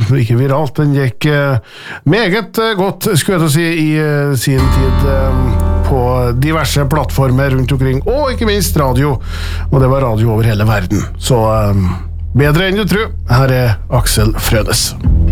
ikke viralt, den gikk meget godt, skulle jeg til å si, i sin tid på diverse plattformer rundt omkring, og ikke minst radio, og det var radio over hele verden. Så bedre enn du tror. Her er Aksel Frødes.